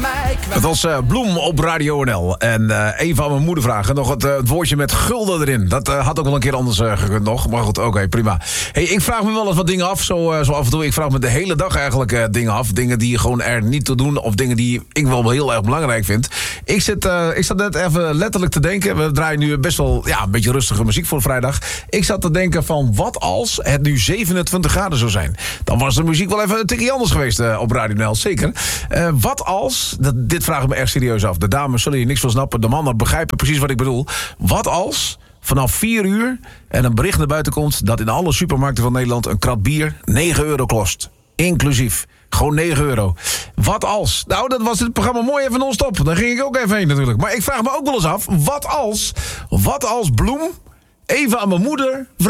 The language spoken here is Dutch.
mij kwijt. Het was Bloem op Radio NL. En even aan mijn moeder vragen. Nog het woordje met gulden erin. Dat had ook wel een keer anders gekund nog. Maar goed, oké, prima. Hey, ik vraag me wel eens wat dingen af. Zo af en toe. Ik vraag me de hele dag eigenlijk dingen af. Dingen die gewoon er niet toe doen. Of dingen die ik wel heel erg belangrijk vind. Ik zat net even letterlijk te denken. We draaien nu best wel een beetje rustige muziek voor vrijdag. Ik zat te denken van wat als het nu 27 graden zou zijn. Dan was de muziek wel even een tikje anders geweest op Radio NL. Zeker. Wat als, dit vraag ik me echt serieus af. De dames zullen hier niks van snappen. De mannen begrijpen precies wat ik bedoel. Wat als vanaf 4 uur en een bericht naar buiten komt dat in alle supermarkten van Nederland een krat bier 9 euro kost. Inclusief. Gewoon 9 euro. Wat als? Nou, dat was het programma mooi even non-stop. Dan ging ik ook even heen natuurlijk. Maar ik vraag me ook wel eens af. Wat als Bloem even aan mijn moeder